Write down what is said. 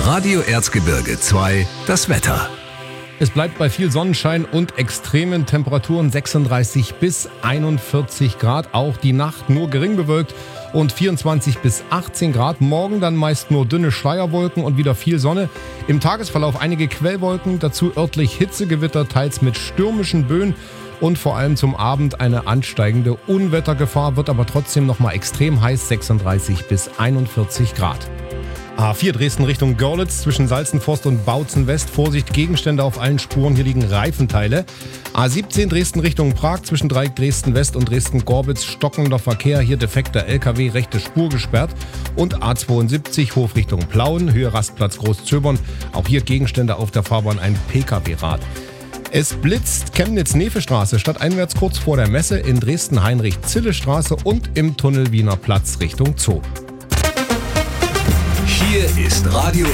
Radio Erzgebirge 2, das Wetter. Es bleibt bei viel Sonnenschein und extremen Temperaturen 36 bis 41 Grad. Auch die Nacht nur gering bewölkt und 24 bis 18 Grad. Morgen dann meist nur dünne Schleierwolken und wieder viel Sonne. Im Tagesverlauf einige Quellwolken, dazu örtlich Hitzegewitter, teils mit stürmischen Böen. Und vor allem zum Abend eine ansteigende Unwettergefahr, wird aber trotzdem nochmal extrem heiß, 36 bis 41 Grad. A4 Dresden Richtung Görlitz zwischen Salzenforst und Bautzen West. Vorsicht, Gegenstände auf allen Spuren, hier liegen Reifenteile. A17 Dresden Richtung Prag zwischen Dreieck Dresden West und Dresden-Gorbitz. Stockender Verkehr, hier defekter LKW, rechte Spur gesperrt. Und A72 Hof Richtung Plauen, Höhe Rastplatz Großzöbern. Auch hier Gegenstände auf der Fahrbahn, ein Pkw-Rad. Es blitzt Chemnitz-Nefe-Straße stadteinwärts kurz vor der Messe, in Dresden Heinrich-Zille-Straße und im Tunnel Wiener Platz Richtung Zoo. Hier ist Radio